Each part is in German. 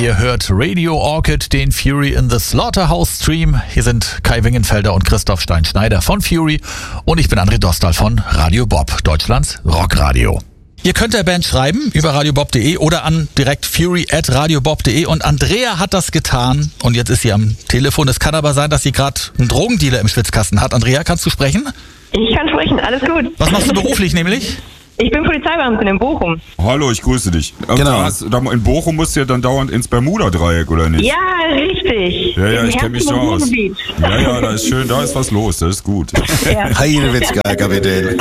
Ihr hört Radio Orchid, den Fury in the Slaughterhouse Stream. Hier sind Kai Wingenfelder und Christoph Stein-Schneider von Fury und ich bin André Dostal von Radio Bob, Deutschlands Rockradio. Ihr könnt der Band schreiben über radiobob.de oder an direkt fury@radiobob.de und Andrea hat das getan und jetzt ist sie am Telefon. Es kann aber sein, dass sie gerade einen Drogendealer im Schwitzkasten hat. Andrea, kannst du sprechen? Ich kann sprechen, alles gut. Was machst du beruflich nämlich? Ich bin Polizeibeamtin in Bochum. Hallo, ich grüße dich. Genau. In Bochum musst du ja dann dauernd ins Bermuda-Dreieck, oder nicht? Ja, richtig. Ja, Im ich kenne mich Herzen da des aus. Ruhrgebiets. Ja, da ist schön, da ist was los, das ist gut. Ja. Heidewitzka, Kapitän.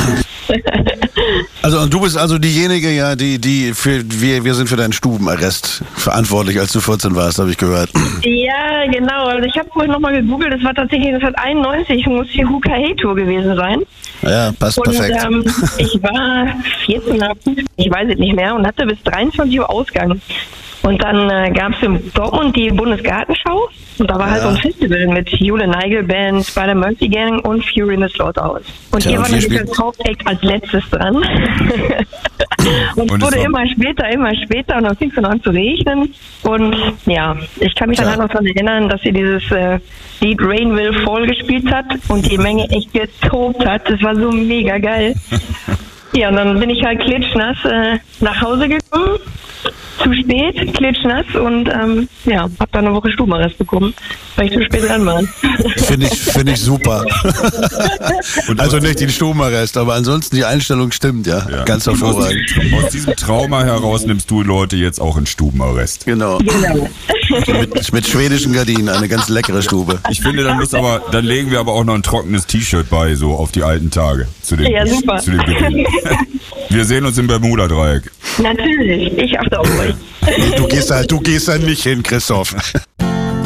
Also und du bist also diejenige, ja, die für wir sind für deinen Stubenarrest verantwortlich, als du 14 warst, habe ich gehört. Ja, genau. Also ich habe vorhin nochmal gegoogelt, das war tatsächlich 1991, muss die Hukahe-Tour gewesen sein. Ja, passt Und perfekt. ich war 14 oder 15, ich weiß es nicht mehr, und hatte bis 23 Uhr Ausgang. Und dann gab es in Dortmund die Bundesgartenschau und da war halt so ein Festival mit Jule Neigel Band, Spider Mercy Gang und Fury in the Slaughterhouse. Und Tja, ihr war und ihr natürlich spielt- als Hauptact als letztes dran. Und es wurde immer später und dann fing es dann an zu regnen. Und ja, ich kann mich dann halt noch daran erinnern, dass sie dieses Lied Rain Will Fall gespielt hat und die Menge echt getobt hat. Das war so mega geil. Ja, und dann bin ich halt klitschnass nach Hause gekommen. Zu spät, klitschnass und hab dann eine Woche Stubenarrest bekommen, weil ich zu spät dran war. Finde ich super. Also nicht den Stubenarrest, aber ansonsten die Einstellung stimmt, ja. Ganz hervorragend. Aus diesem Trauma heraus nimmst du Leute jetzt auch in Stubenarrest. Genau. Genau. Mit schwedischen Gardinen, eine ganz leckere Stube. Ich finde, dann legen wir aber auch noch ein trockenes T-Shirt bei, so auf die alten Tage. Zu dem Beginn. Wir sehen uns im Bermuda-Dreieck. Natürlich, ich achte auf euch. Du gehst da nicht hin, Christoph.